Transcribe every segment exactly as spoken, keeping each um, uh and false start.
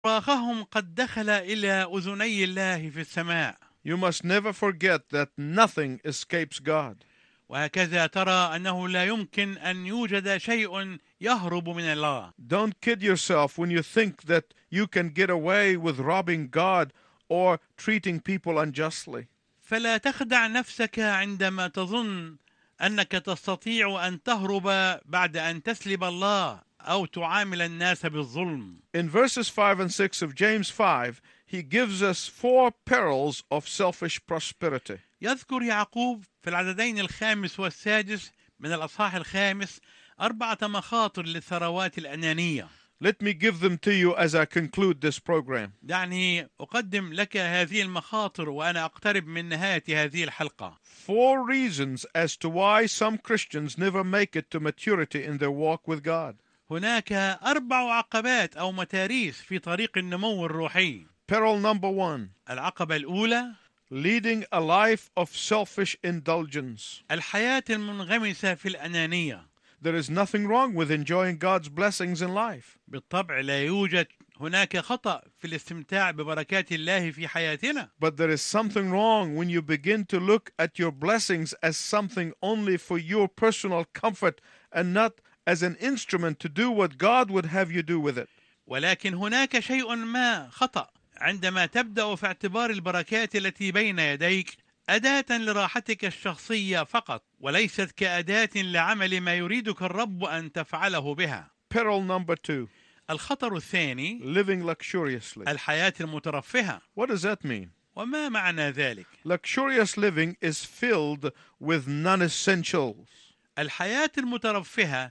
صراخهم قد دخل إلى أذني الله في السماء. You must never forget that nothing escapes God. وهكذا ترى أنه لا يمكن أن يوجد شيء يهرب من الله. Don't kid yourself when you think that you can get away with robbing God or treating people unjustly. فلا تخدع نفسك عندما تظن أنك تستطيع أن تهرب بعد أن تسلب الله أو تعامل الناس بالظلم. In verses five and six of James five, he gives us four perils of selfish prosperity. يذكر يعقوب في العددين الخامس والسادس من الأصحاح الخامس أربعة مخاطر للثروات الأنانية. Let me give them to you as I conclude this program. دعني أقدم لك هذه المخاطر وأنا أقترب من نهاية هذه الحلقة. Four reasons as to why some Christians never make it to maturity in their walk with God. هناك أربع عقبات أو متاريس في طريق النمو الروحي. Peril number one. العقبة الأولى Leading a life of selfish indulgence. الحياة المنغمسة في الأنانية. There is nothing wrong with enjoying God's blessings in life. بالطبع لا يوجد هناك خطأ في الاستمتاع ببركات الله في حياتنا. But there is something wrong when you begin to look at your blessings as something only for your personal comfort and not as an instrument to do what God would have you do with it. ولكن هناك شيء ما خطأ عندما تبدأ في اعتبار البركات التي بين يديك أداة لراحتك الشخصية فقط وليست كأداة لعمل ما يريدك الرب أن تفعله بها. Peril number two. الخطر الثاني Living luxuriously. الحياة المترفهة. What does that mean? وما معنى ذلك؟ Luxurious living is filled with non-essentials. الحياة المترفهة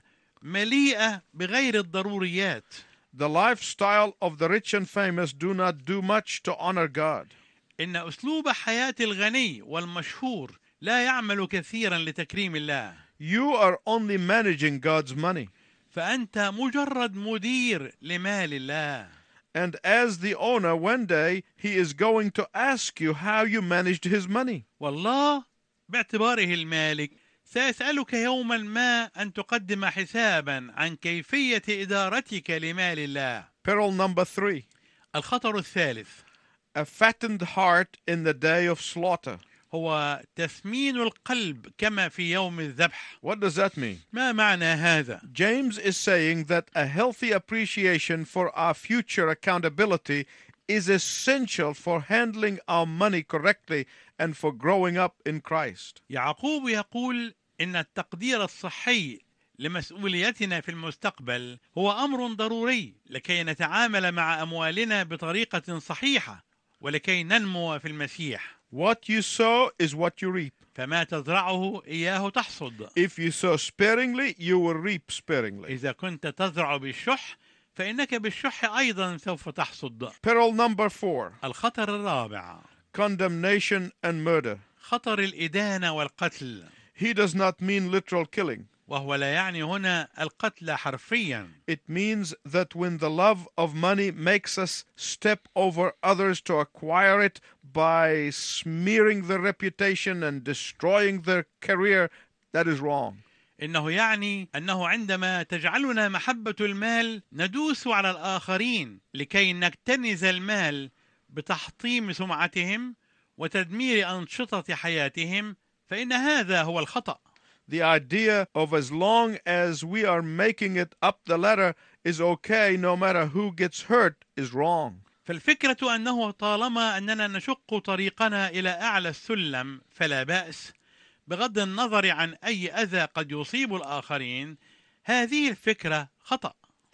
مليئة بغير الضروريات. The lifestyle of the rich and famous do not do much to honor God. إن أسلوب حياة الغني والمشهور لا يعمل كثيرا لتكريم الله. You are only managing God's money. فأنت مجرد مدير لمال الله. And as the owner, one day he is going to ask you how you managed his money. والله باعتباره المالك سيسألك يوما ما أن تقدم حسابا عن كيفية إدارتك لمال الله. Peril number three. الخطر الثالث A fattened heart in the day of slaughter. هو تثمين القلب كما في يوم الذبح. What does that mean? ما معنى هذا؟ James is saying that a healthy appreciation for our future accountability is essential for handling our money correctly and for growing up in Christ. يعقوب يقول إن التقدير الصحي لمسؤوليتنا في المستقبل هو أمر ضروري لكي نتعامل مع أموالنا بطريقة صحيحة ولكي ننمو في المسيح. What you sow is what you reap. فما تزرعه إياه تحصد. If you sow sparingly, you will reap sparingly. إذا كنت تزرع بالشح فإنك بالشح أيضا سوف تحصد. Peril number four. الخطر الرابع Condemnation and murder. خطر الإدانة والقتل. He does not mean literal killing. وهو لا يعني هنا القتل حرفيا. It means that when the love of money makes us step over others to acquire it by smearing their reputation and destroying their career, that is wrong. إنه يعني أنه عندما تجعلنا محبة المال ندوس على الآخرين لكي نكتنز المال بتحطيم سمعتهم وتدمير أنشطة حياتهم فإن هذا هو الخطأ. The idea of as long as we are making it up the ladder is okay no matter who gets hurt is wrong. فالفكرة أنه طالما أننا نشق طريقنا إلى أعلى السلم فلا بأس بغض النظر عن أي أذى قد يصيب الآخرين هذه الفكرة خطأ.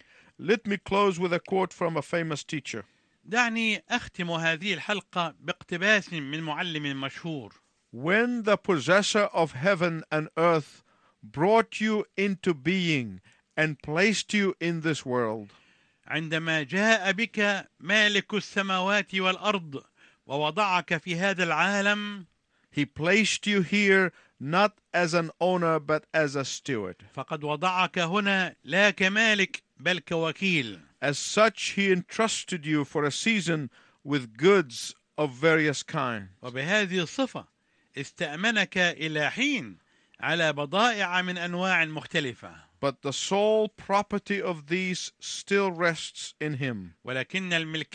Let me close with a quote from a famous teacher. دعني أختم هذه الحلقة باقتباس من معلم مشهور. When the possessor of heaven and earth brought you into being and placed you in this world, عندما جاء بك مالك السماوات والأرض ووضعك في هذا العالم, he placed you here not as an owner but as a steward. فقد وضعك هنا لا كمالك بل كوكيل. As such, he entrusted you for a season with goods of various kinds. وبهذه الصفة استأمنك إلى حين على بضائع من أنواع مختلفة. But the sole property of these still rests in him. ولكن الملك